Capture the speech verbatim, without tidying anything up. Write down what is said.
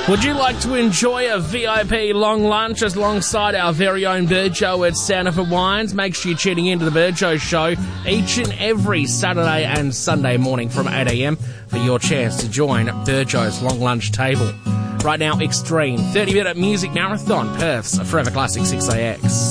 Would you like to enjoy a V I P long lunch alongside our very own Bird Show at Sandifer Wines? Make sure you're tuning into the Bird Show show each and every Saturday and Sunday morning from eight a.m. for your chance to join Bird Show's long lunch table. Right now, Extreme, thirty-minute music marathon, Perth's Forever Classic six A X.